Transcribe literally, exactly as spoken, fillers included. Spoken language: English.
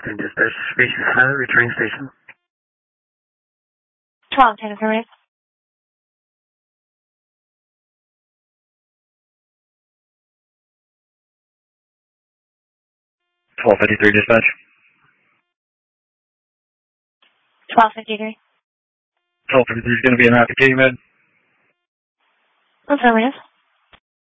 Austin Dispatch, Station Pilot, returning station. twelve, ten affirmative. twelve fifty-three dispatch. twelve fifty-three. twelve fifty-three is going to be in Rapid Katy, man. Affirmative.